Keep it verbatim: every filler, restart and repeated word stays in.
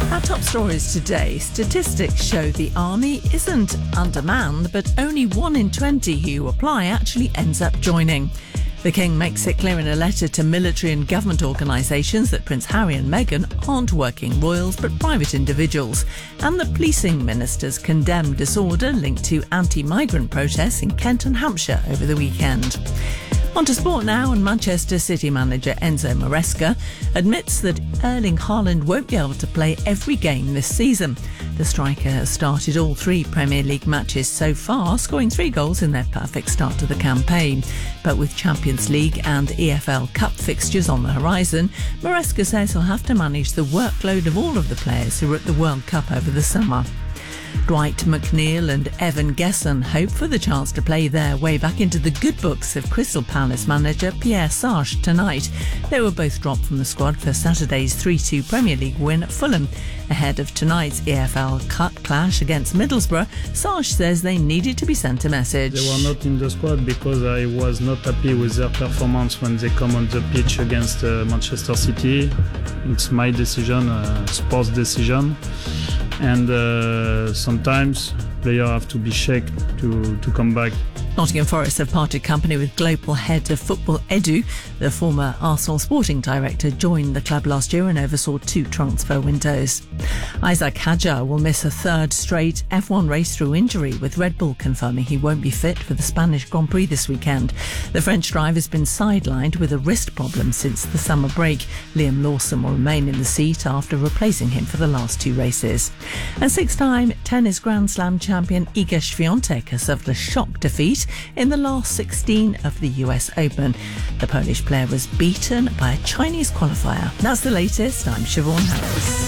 Our top stories today. Statistics show the army isn't undermanned, but only one in twenty who apply actually ends up joining. The King makes it clear in a letter to military and government organisations that Prince Harry and Meghan aren't working royals but private individuals. And the policing ministers condemn disorder linked to anti-migrant protests in Kent and Hampshire over the weekend. On to sport now, and Manchester City manager Enzo Maresca admits that Erling Haaland won't be able to play every game this season. The striker has started all three Premier League matches so far, scoring three goals in their perfect start to the campaign. But with Champions League and E F L Cup fixtures on the horizon, Maresca says he'll have to manage the workload of all of the players who were at the World Cup over the summer. Dwight McNeil and Evan Gesson hope for the chance to play their way back into the good books of Crystal Palace manager Pierre Sarge tonight. They were both dropped from the squad for Saturday's three two Premier League win at Fulham. Ahead of tonight's E F L Cup clash against Middlesbrough, Sarge says they needed to be sent a message. They were not in the squad because I was not happy with their performance when they come on the pitch against uh, Manchester City. It's my decision, uh, sports decision. And uh, sometimes players have to be shaken to, to come back. Nottingham Forest have parted company with global head of football Edu. The former Arsenal sporting director joined the club last year and oversaw two transfer windows. Isaac Hadjar will miss a third straight F one race through injury, with Red Bull confirming he won't be fit for the Spanish Grand Prix this weekend. The French driver has been sidelined with a wrist problem since the summer break. Liam Lawson will remain in the seat after replacing him for the last two races. And six-time tennis Grand Slam champion Iga Świątek has suffered a shock defeat in the last sixteen of the U S Open. The Polish player was beaten by a Chinese qualifier. That's the latest. I'm Siobhan Harris.